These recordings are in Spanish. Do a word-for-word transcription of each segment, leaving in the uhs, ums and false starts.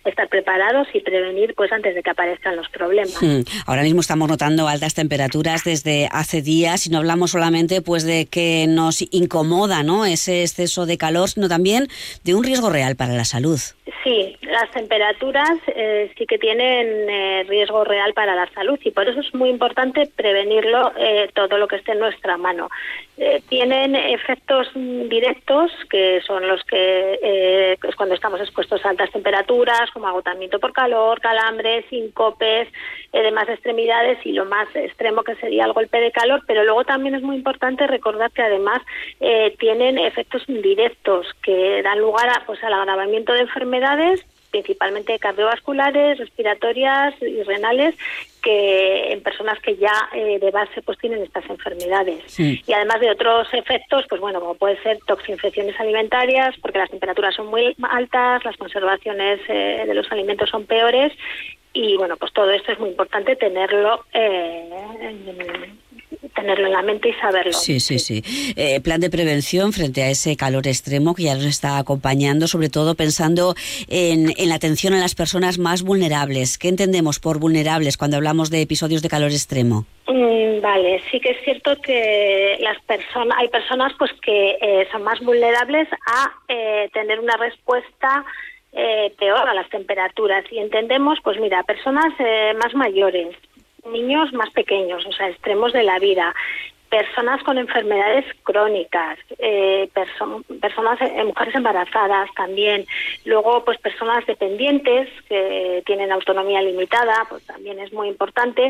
estar preparados y prevenir pues antes de que aparezcan los problemas. Hmm. Ahora mismo estamos notando altas temperaturas desde hace días y no hablamos solamente pues de que nos incomoda, ¿no?, ese exceso de calor, sino también de un riesgo real para la salud. Sí, las temperaturas eh, sí que tienen eh, riesgo real para la salud y por eso es muy importante prevenirlo eh, todo lo que esté en nuestra mano. Eh, tienen efectos directos que son los que eh, es cuando estamos expuestos a altas temperaturas, como agotamiento por calor, calambres, síncopes, edemas de extremidades y lo más extremo que sería el golpe de calor, pero luego también es muy importante recordar que además eh, tienen efectos indirectos que dan lugar a, pues, al agravamiento de enfermedades, principalmente cardiovasculares, respiratorias y renales, que en personas que ya eh, de base pues tienen estas enfermedades. Sí. Y además de otros efectos, pues bueno, como puede ser toxinfecciones alimentarias, porque las temperaturas son muy altas, las conservaciones eh, de los alimentos son peores, y bueno, pues todo esto es muy importante tenerlo eh, en, tenerlo en la mente y saberlo. Sí, sí, sí. Eh, plan de prevención frente a ese calor extremo que ya nos está acompañando, sobre todo pensando en, en la atención a las personas más vulnerables. ¿Qué entendemos por vulnerables cuando hablamos de episodios de calor extremo? Mm, vale, sí que es cierto que las personas, hay personas pues que eh, son más vulnerables a eh, tener una respuesta eh, peor a las temperaturas. Y entendemos, pues mira, personas eh, más mayores, niños más pequeños, o sea, extremos de la vida, personas con enfermedades crónicas, eh, perso- personas, eh, mujeres embarazadas también, luego pues personas dependientes que tienen autonomía limitada, pues también es muy importante,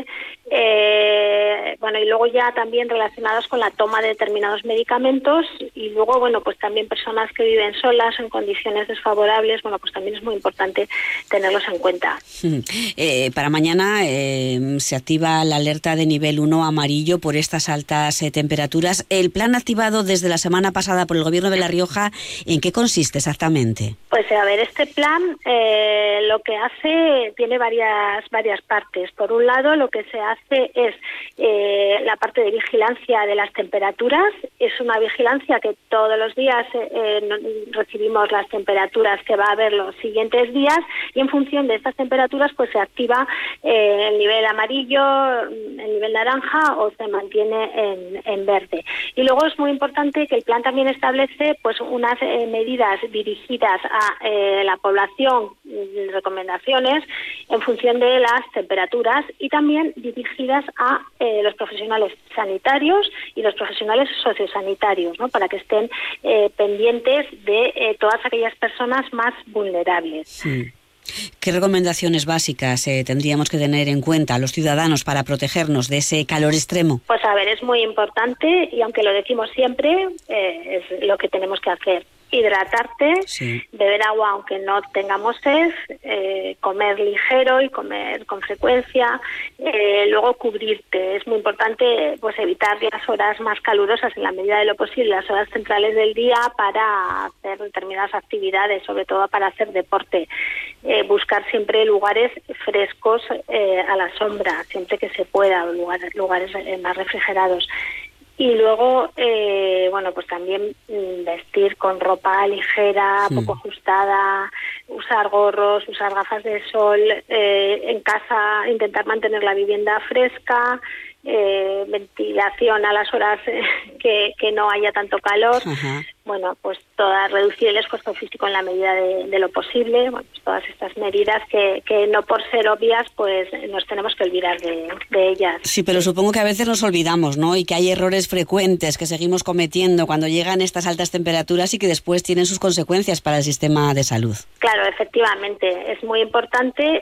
eh, bueno, y luego ya también relacionados con la toma de determinados medicamentos, y luego, bueno, pues también personas que viven solas en condiciones desfavorables, bueno, pues también es muy importante tenerlos en cuenta. Eh, para mañana eh, se activa la alerta de nivel uno amarillo por estas altas Eh, temperaturas. El plan activado desde la semana pasada por el Gobierno de La Rioja, ¿en qué consiste exactamente? Pues a ver, este plan eh, lo que hace tiene varias varias partes. Por un lado, lo que se hace es eh, la parte de vigilancia de las temperaturas. Es una vigilancia que todos los días eh, recibimos las temperaturas que va a haber los siguientes días, y en función de estas temperaturas pues se activa eh, el nivel amarillo, el nivel naranja, o se mantiene en En, en verde. Y luego es muy importante que el plan también establece pues unas eh, medidas dirigidas a eh, la población, recomendaciones en función de las temperaturas, y también dirigidas a eh, los profesionales sanitarios y los profesionales sociosanitarios, ¿no?, para que estén eh, pendientes de eh, todas aquellas personas más vulnerables. Sí. ¿Qué recomendaciones básicas eh, tendríamos que tener en cuenta los ciudadanos para protegernos de ese calor extremo? Pues a ver, es muy importante, y aunque lo decimos siempre, eh, es lo que tenemos que hacer. Hidratarte, sí. Beber agua aunque no tengamos sed, eh, comer ligero y comer con frecuencia, eh, luego cubrirte. Es muy importante pues evitar las horas más calurosas en la medida de lo posible, las horas centrales del día, para hacer determinadas actividades, sobre todo para hacer deporte. Eh, buscar siempre lugares frescos eh, a la sombra, siempre que se pueda, lugares, lugares eh, más refrigerados. Y luego, eh, bueno, pues también vestir con ropa ligera, sí. poco ajustada, usar gorros, usar gafas de sol, eh, en casa intentar mantener la vivienda fresca, eh, ventilación a las horas eh, que, que no haya tanto calor. Ajá. Bueno, pues toda, reducir el esfuerzo físico en la medida de, de lo posible. Bueno, pues todas estas medidas que, que no por ser obvias, pues nos tenemos que olvidar de, de ellas. Sí, pero supongo que a veces nos olvidamos, ¿no? Y que hay errores frecuentes que seguimos cometiendo cuando llegan estas altas temperaturas y que después tienen sus consecuencias para el sistema de salud. Claro, efectivamente. Es muy importante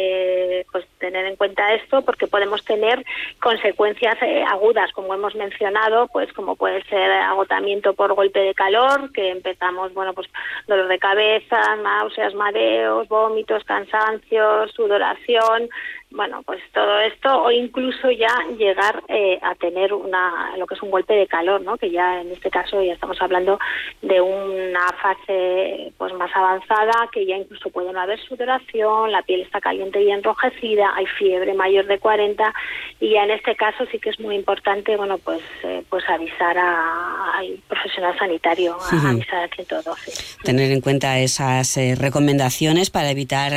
eh, pues tener en cuenta esto, porque podemos tener consecuencias eh, agudas, como hemos mencionado, pues como puede ser agotamiento por golpe de calor, calor, que empezamos, bueno, pues dolor de cabeza, náuseas, mareos, vómitos, cansancios, sudoración, bueno, pues todo esto, o incluso ya llegar eh, a tener una lo que es un golpe de calor, ¿no?, que ya en este caso ya estamos hablando de una fase pues más avanzada, que ya incluso puede no haber sudoración, la piel está caliente y enrojecida, hay fiebre mayor de cuarenta, y ya en este caso sí que es muy importante, bueno, pues eh, pues avisar a, al profesional sanitario, a, uh-huh. avisar al ciento doce. Tener en cuenta esas eh, recomendaciones para evitar